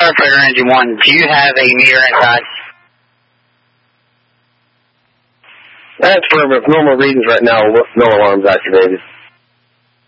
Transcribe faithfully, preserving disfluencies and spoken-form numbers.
Firefighter Engine one, do you have a meter inside? That's for normal readings right now, no alarms activated.